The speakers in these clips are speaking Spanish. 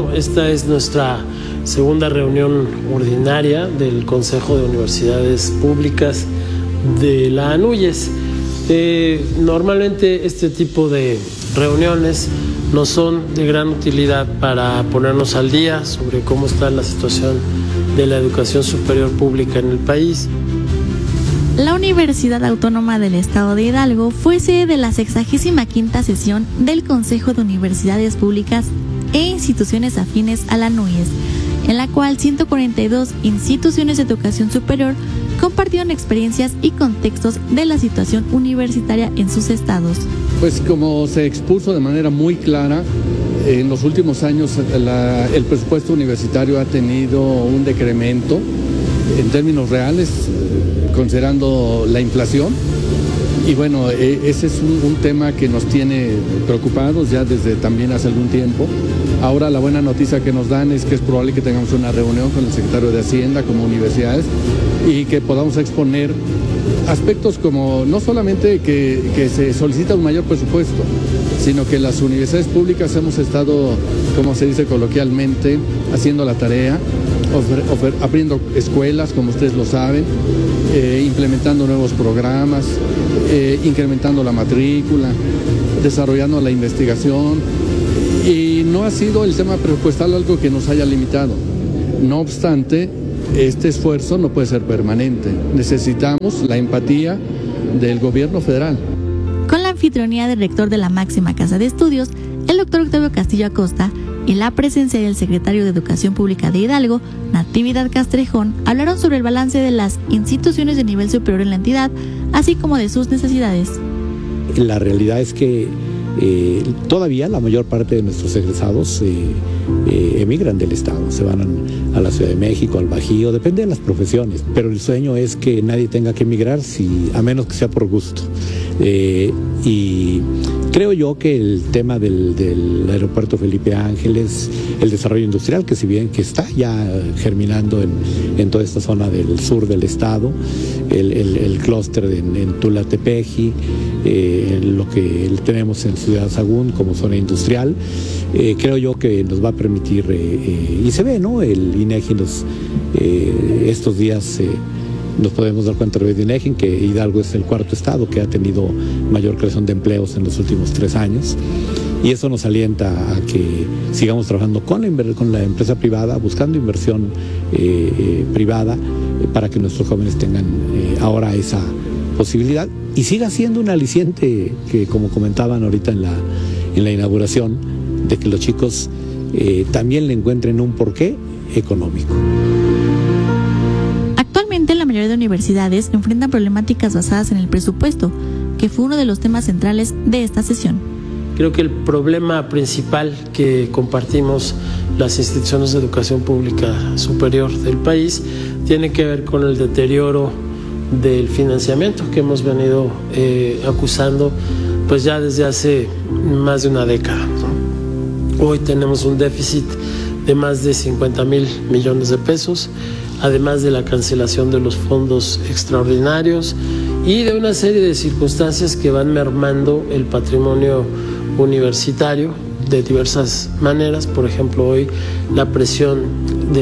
bueno, esta es nuestra segunda reunión ordinaria del Consejo de Universidades Públicas de la ANUYES. Normalmente este tipo de reuniones nos son de gran utilidad para ponernos al día sobre cómo está la situación de la educación superior pública en el país. La Universidad Autónoma del Estado de Hidalgo fue sede de la 65ª sesión del Consejo de Universidades Públicas e Instituciones Afines a la ANUYES, en la cual 142 instituciones de educación superior compartieron experiencias y contextos de la situación universitaria en sus estados. Pues como se expuso de manera muy clara, en los últimos años el presupuesto universitario ha tenido un decremento en términos reales, considerando la inflación. Y bueno, ese es un tema que nos tiene preocupados ya desde también hace algún tiempo. Ahora la buena noticia que nos dan es que es probable que tengamos una reunión con el secretario de Hacienda como universidades y que podamos exponer aspectos como no solamente que se solicita un mayor presupuesto, sino que las universidades públicas hemos estado, como se dice coloquialmente, haciendo la tarea, abriendo escuelas, como ustedes lo saben, implementando nuevos programas, incrementando la matrícula, desarrollando la investigación, y no ha sido el tema presupuestal algo que nos haya limitado. No obstante, este esfuerzo no puede ser permanente. Necesitamos la empatía del gobierno federal. Con la anfitrionía del rector de la máxima casa de estudios, el doctor Octavio Castillo Acosta, y la presencia del secretario de Educación Pública de Hidalgo, Natividad Castrejón, hablaron sobre el balance de las instituciones de nivel superior en la entidad, así como de sus necesidades. La realidad es que todavía la mayor parte de nuestros egresados emigran del estado, se van a la Ciudad de México, al Bajío, depende de las profesiones, pero el sueño es que nadie tenga que emigrar, a menos que sea por gusto. Y creo yo que el tema del aeropuerto Felipe Ángeles, el desarrollo industrial, que si bien que está ya germinando en toda esta zona del sur del estado, el clúster en Tula-Tepeji, lo que tenemos en Ciudad Sagún como zona industrial, creo yo que nos va a permitir, y se ve, ¿no? El INEGI estos días nos podemos dar cuenta de INEGI que Hidalgo es el cuarto estado que ha tenido mayor creación de empleos en los últimos 3 años, y eso nos alienta a que sigamos trabajando con la empresa privada, buscando inversión privada para que nuestros jóvenes tengan ahora esa posibilidad y siga siendo un aliciente que, como comentaban ahorita en la inauguración, de que los chicos también le encuentren un porqué económico. Actualmente la mayoría de universidades enfrentan problemáticas basadas en el presupuesto, que fue uno de los temas centrales de esta sesión. Creo que el problema principal que compartimos las instituciones de educación pública superior del país tiene que ver con el deterioro del financiamiento que hemos venido acusando pues ya desde hace más de una década, ¿no? Hoy tenemos un déficit de más de 50,000 millones de pesos, además de la cancelación de los fondos extraordinarios y de una serie de circunstancias que van mermando el patrimonio universitario de diversas maneras. Por ejemplo, hoy la presión de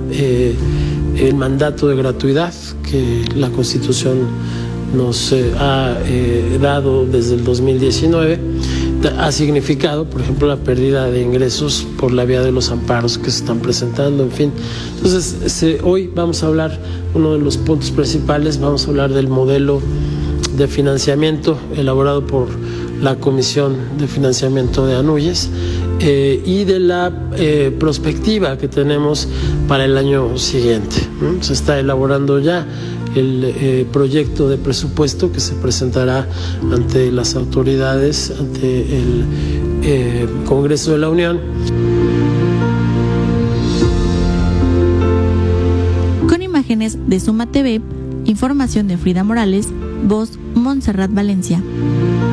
el mandato de gratuidad que la Constitución nos ha dado desde el 2019 ha significado, por ejemplo, la pérdida de ingresos por la vía de los amparos que se están presentando, en fin. Entonces, hoy vamos a hablar, uno de los puntos principales, vamos a hablar del modelo de financiamiento elaborado por la Comisión de Financiamiento de ANUYES y de la perspectiva que tenemos para el año siguiente. Se está elaborando ya el proyecto de presupuesto que se presentará ante las autoridades, ante el Congreso de la Unión. Con imágenes de Suma TV, información de Frida Morales, voz Montserrat Valencia.